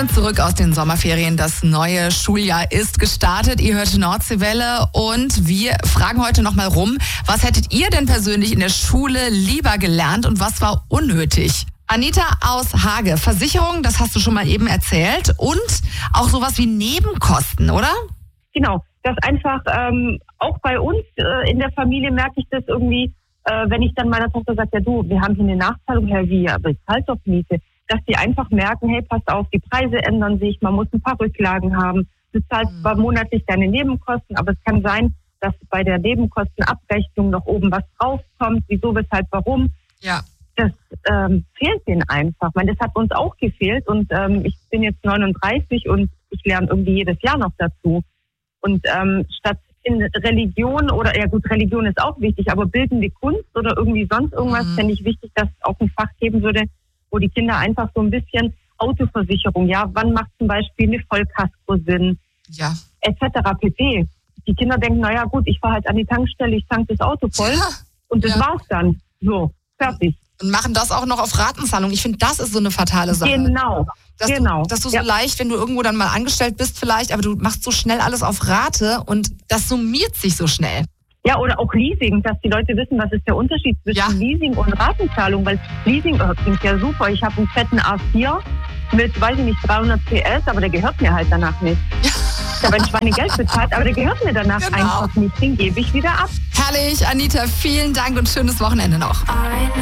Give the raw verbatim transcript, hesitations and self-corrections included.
sind zurück aus den Sommerferien. Das neue Schuljahr ist gestartet. Ihr hört Nordseewelle und wir fragen heute nochmal rum, was hättet ihr denn persönlich in der Schule lieber gelernt und was war unnötig? Anita aus Hage, Versicherung, das hast du schon mal eben erzählt und auch sowas wie Nebenkosten, oder? Genau, das einfach ähm, auch bei uns äh, in der Familie merke ich das irgendwie, äh, wenn ich dann meiner Tochter sage, ja du, wir haben hier eine Nachzahlung, Herr wie, aber ich zahle doch Miete, dass die einfach merken, hey, passt auf, die Preise ändern sich, man muss ein paar Rücklagen haben, du zahlst mhm. zwar monatlich deine Nebenkosten, aber es kann sein, dass bei der Nebenkostenabrechnung noch oben was draufkommt, wieso, weshalb, warum. Ja. Das ähm, fehlt denen einfach. Ich meine, das hat uns auch gefehlt und ähm, ich bin jetzt neununddreißig und ich lerne irgendwie jedes Jahr noch dazu. Und ähm, statt in Religion oder, ja gut, Religion ist auch wichtig, aber bildende Kunst oder irgendwie sonst irgendwas, mhm. fände ich wichtig, dass es auch ein Fach geben würde, wo die Kinder einfach so ein bisschen Autoversicherung, ja, wann macht zum Beispiel eine Vollkasko Sinn, ja, et cetera pp. Die Kinder denken, naja gut, ich fahre halt an die Tankstelle, ich tank das Auto voll ja. und das ja. war's dann. So, fertig. Und machen das auch noch auf Ratenzahlung. Ich finde, das ist so eine fatale Sache. Genau, dass genau. Du, dass du so ja. leicht, wenn du irgendwo dann mal angestellt bist vielleicht, aber du machst so schnell alles auf Rate und das summiert sich so schnell. Ja, oder auch Leasing, dass die Leute wissen, was ist der Unterschied zwischen ja. Leasing und Ratenzahlung, weil Leasing oh, klingt ja super. Ich habe einen fetten A vier mit, weiß ich nicht, dreihundert P S, aber der gehört mir halt danach nicht. Ja. Ich habe ein Schweinegeld bezahlt, aber der gehört mir danach genau. einfach nicht. Den gebe ich wieder ab. Herrlich, Anita, vielen Dank und schönes Wochenende noch.